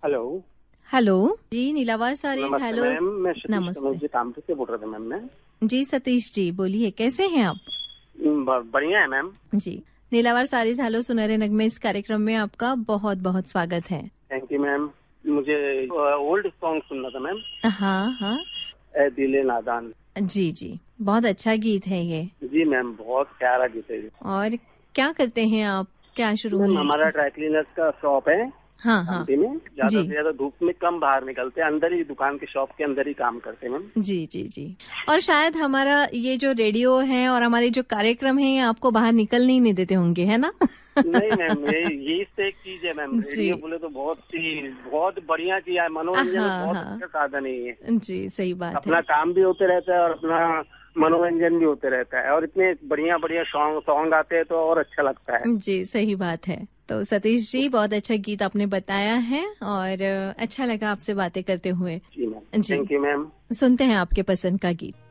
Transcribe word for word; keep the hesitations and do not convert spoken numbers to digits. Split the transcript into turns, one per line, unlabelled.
Hello
hello जी, नीलावार saris. Hello
ma'am, मैं सतीश
नमस्ते
कामपुर से बोल रहा था मैम। मैं
जी सतीश जी, बोलिए कैसे हैं आप?
ब- बढ़िया है मैम।
जी, नीलावार सारीज हेलो सुनहरे नगमे इस कार्यक्रम में आपका बहुत बहुत स्वागत है।
Thank you ma'am. मुझे ओल्ड सॉन्ग सुनना था मैम।
हाँ हाँ
ए दिले नादान।
जी जी, बहुत अच्छा गीत है ये।
जी मैम, बहुत प्यारा गीत है ये।
और क्या करते हैं आप? क्या शुरू
मैम
है
हमारा
आजकल?
ड्राई क्लीनर्स का शॉप है
हाँ हाँ
कामठी में। ज्यादा
जी
से ज्यादा धूप में कम बाहर निकलते हैं, अंदर ही दुकान के शॉप के अंदर ही काम करते हैं मैम।
जी जी जी। और शायद हमारा ये जो रेडियो है और हमारे जो कार्यक्रम है ये आपको बाहर निकलने ही नहीं देते होंगे, है ना?
नहीं मैम, ये यही तो एक चीज है मैम।
जी
रेडियो बोले तो बहुत ही बहुत बढ़िया किया है, मनोरंजन में
हाँ
बहुत
हाँ
अच्छा साधन है ये।
जी, सही बात है।
अपना काम भी होते रहता है और अपना मनोरंजन भी होते रहता है, और इतने बढ़िया बढ़िया सॉन्ग सॉन्ग आते हैं तो और अच्छा लगता है।
जी, सही बात है। तो सतीश जी, बहुत अच्छा गीत आपने बताया है और अच्छा लगा आपसे बातें करते हुए।
जी ma'am,
ji,
thank you ma'am.
सुनते हैं आपके पसंद का गीत।